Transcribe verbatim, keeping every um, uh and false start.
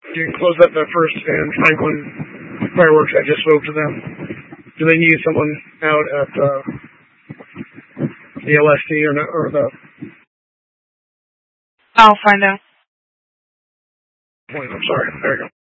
You can close up the First and Franklin fireworks. I just spoke to them. Do they need someone out at uh, the L S D or, no, or the... I'll find out. Point, I'm sorry. There you go.